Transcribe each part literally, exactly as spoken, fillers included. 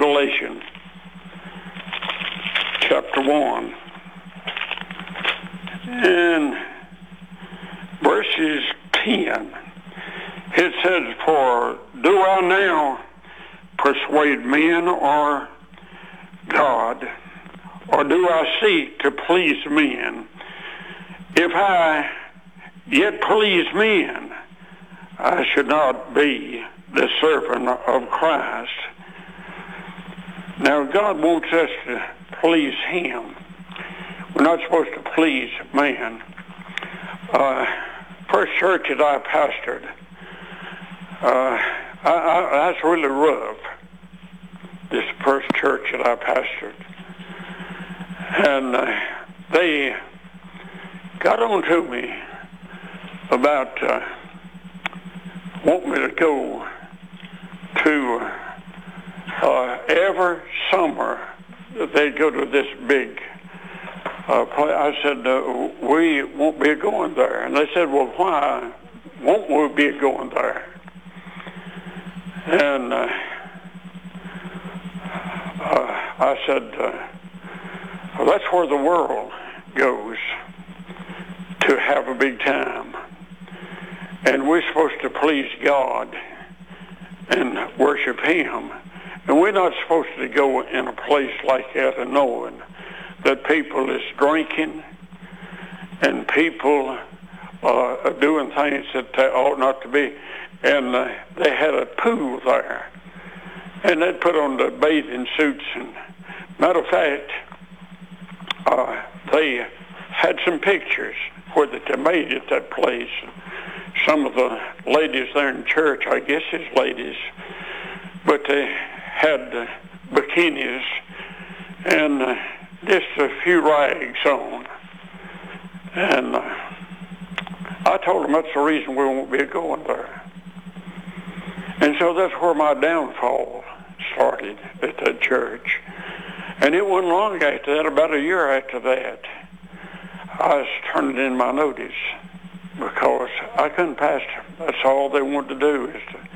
Galatians chapter one. And verses ten. It says, "For do I now persuade men or God, or do I seek to please men? If I yet please men, I should not be the servant of Christ." Now, God wants us to please Him. We're not supposed to please man. Uh, first church that I pastored, uh, I, I, that's really rough. This first church that I pastored. And uh, they got on to me about uh, wanting me to go to uh, every summer they'd go to this big uh, place. I said, uh, we won't be going there. And they said, well, why won't we be going there? And uh, uh, I said, uh, well, that's where the world goes to have a big time. And we're supposed to please God and worship Him. And we're not supposed to go in a place like that and knowing that people is drinking and people uh, are doing things that they ought not to be. And uh, they had a pool there. And they'd put on the bathing suits. And matter of fact, uh, they had some pictures where that they made at that place. Some of the ladies there in church, I guess it's ladies, but they had uh, bikinis and uh, just a few rags on. And uh, I told them that's the reason we won't be going there. And so that's where my downfall started, at that church. And it wasn't long after that, about a year after that, I was turning in my notice because I couldn't pastor. That's all they wanted to do is to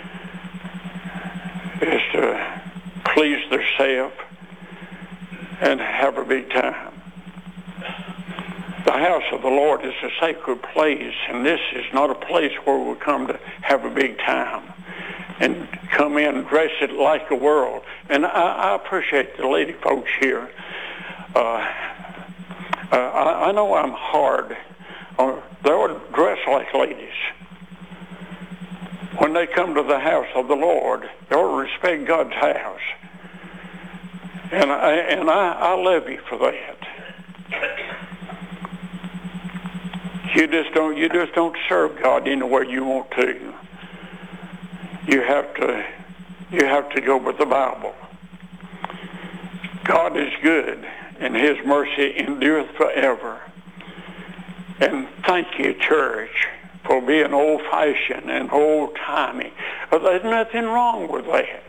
is to please themselves and have a big time. The house of the Lord is a sacred place, and this is not a place where we come to have a big time and come in and dress it like the world. And I, I appreciate the lady folks here. Uh, uh, I, I know I'm hard. Uh, they ought to dress like ladies. When they come to the house of the Lord, they ought to respect God's house. And I, and I, I love you for that. You just don't you just don't serve God anywhere you want to. You have to you have to go with the Bible. God is good, and His mercy endureth forever. And thank you, church, for being old-fashioned and old-timey. But there's nothing wrong with that.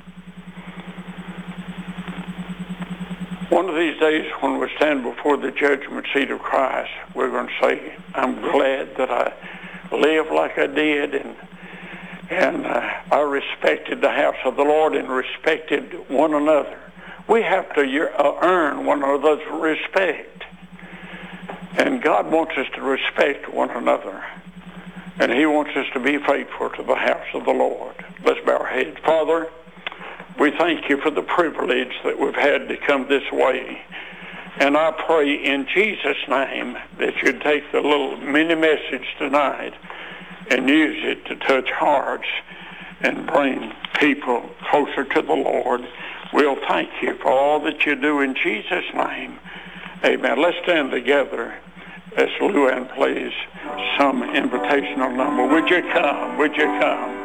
One of these days when we stand before the judgment seat of Christ, we're going to say, I'm glad that I lived like I did, and and uh, I respected the house of the Lord and respected one another. We have to uh, earn one another's respect. And God wants us to respect one another. And He wants us to be faithful to the house of the Lord. Let's bow our heads. Father, we thank You for the privilege that we've had to come this way. And I pray in Jesus' name that You'd take the little mini message tonight and use it to touch hearts and bring people closer to the Lord. We'll thank You for all that You do in Jesus' name. Amen. Let's stand together as Luann plays some invitational number. Would you come? Would you come?